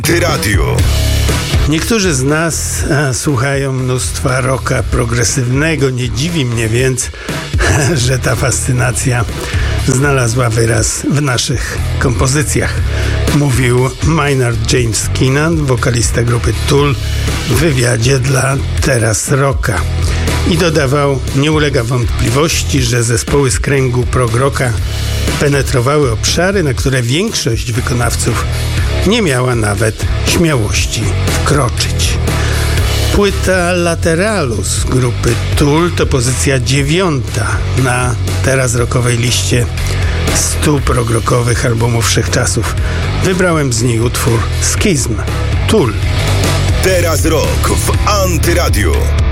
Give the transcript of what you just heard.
Antyradio. Niektórzy z nas słuchają mnóstwa rocka progresywnego. Nie dziwi mnie więc, że ta fascynacja znalazła wyraz w naszych kompozycjach. Mówił Maynard James Keenan, wokalista grupy Tool, w wywiadzie dla Teraz Rocka. I dodawał: nie ulega wątpliwości, że zespoły z kręgu prog rocka penetrowały obszary, na które większość wykonawców nie miała nawet śmiałości wkroczyć. Płyta Lateralus grupy Tool to pozycja 9 na teraz rockowej liście 100 prog-rockowych albumów wszechczasów. Wybrałem z niej utwór Schism, Tool. Teraz Rock w Antyradio.